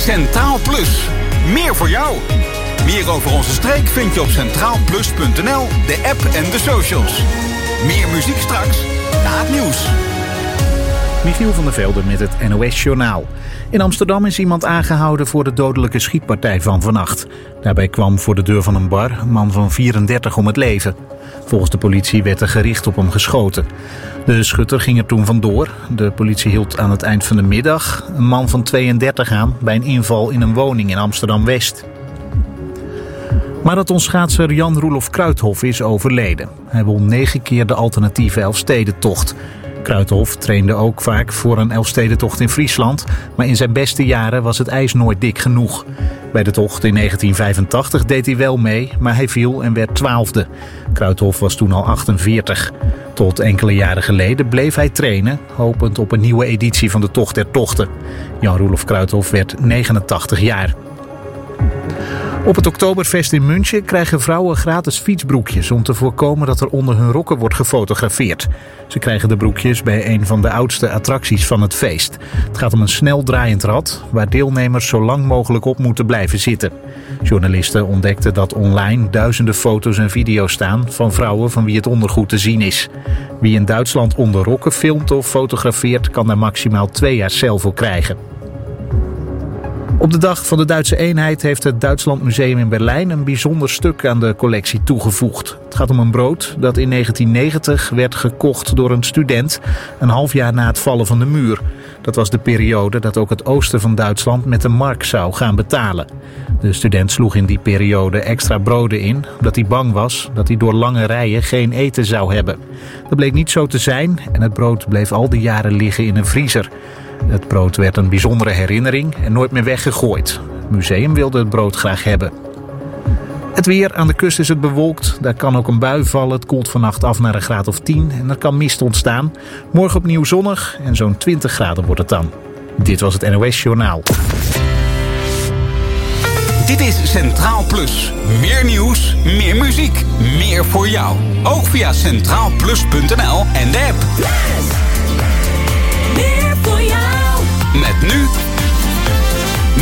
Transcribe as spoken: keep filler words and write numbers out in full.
Centraal Plus. Meer voor jou. Meer over onze streek vind je op centraal plus punt n l, de app en de socials. Meer muziek straks, na het nieuws. Michiel van der Velde met het N O S-journaal. In Amsterdam is iemand aangehouden voor de dodelijke schietpartij van vannacht. Daarbij kwam voor de deur van een bar een man van vierendertig om het leven. Volgens de politie werd er gericht op hem geschoten. De schutter ging er toen vandoor. De politie hield aan het eind van de middag een man van tweeëndertig aan bij een inval in een woning in Amsterdam-West. Marathonschaatser Jan-Roelof Kruithof is overleden. Hij won negen keer de alternatieve Elfstedentocht. Kruithof trainde ook vaak voor een Elfstedentocht in Friesland, maar in zijn beste jaren was het ijs nooit dik genoeg. Bij de tocht in negentien vijfentachtig deed hij wel mee, maar hij viel en werd twaalfde. Kruithof was toen al achtenveertig. Tot enkele jaren geleden bleef hij trainen, hopend op een nieuwe editie van de Tocht der Tochten. Jan-Roelof Kruithof werd negenentachtig jaar. Op het Oktoberfest in München krijgen vrouwen gratis fietsbroekjes om te voorkomen dat er onder hun rokken wordt gefotografeerd. Ze krijgen de broekjes bij een van de oudste attracties van het feest. Het gaat om een snel draaiend rad waar deelnemers zo lang mogelijk op moeten blijven zitten. Journalisten ontdekten dat online duizenden foto's en video's staan van vrouwen van wie het ondergoed te zien is. Wie in Duitsland onder rokken filmt of fotografeert kan daar maximaal twee jaar cel voor krijgen. Op de dag van de Duitse eenheid heeft het Duitsland Museum in Berlijn een bijzonder stuk aan de collectie toegevoegd. Het gaat om een brood dat in negentien negentig werd gekocht door een student, een half jaar na het vallen van de muur. Dat was de periode dat ook het oosten van Duitsland met de mark zou gaan betalen. De student sloeg in die periode extra broden in, omdat hij bang was dat hij door lange rijen geen eten zou hebben. Dat bleek niet zo te zijn en het brood bleef al die jaren liggen in een vriezer. Het brood werd een bijzondere herinnering en nooit meer weggegooid. Het museum wilde het brood graag hebben. Het weer, aan de kust is het bewolkt. Daar kan ook een bui vallen. Het koelt vannacht af naar een graad of tien en er kan mist ontstaan. Morgen opnieuw zonnig en zo'n twintig graden wordt het dan. Dit was het N O S-journaal. Dit is Centraal Plus. Meer nieuws, meer muziek, meer voor jou. Ook via centraal plus punt n l en de app. Meer voor jou. Met nu